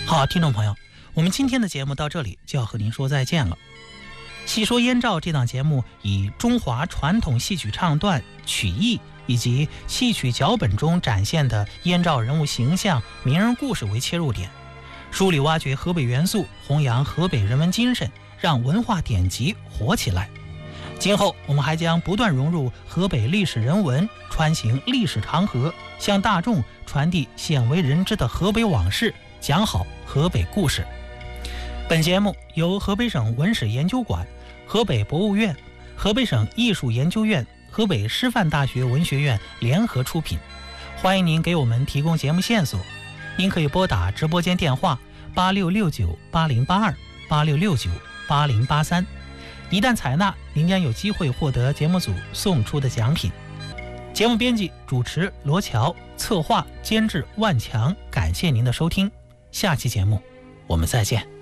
好，听众朋友，我们今天的节目到这里就要和您说再见了。戏说燕赵这档节目以中华传统戏曲唱段、曲艺以及戏曲脚本中展现的燕赵人物形象、名人故事为切入点，梳理挖掘河北元素，弘扬河北人文精神，让文化典籍活起来。今后我们还将不断融入河北历史人文，穿行历史长河，向大众传递鲜为人知的河北往事，讲好河北故事。本节目由河北省文史研究馆、河北博物院、河北省艺术研究院、河北师范大学文学院联合出品。欢迎您给我们提供节目线索，您可以拨打直播间电话86698082 86698083，一旦采纳，您将有机会获得节目组送出的奖品。节目编辑主持罗乔，策划监制万强，感谢您的收听，下期节目我们再见。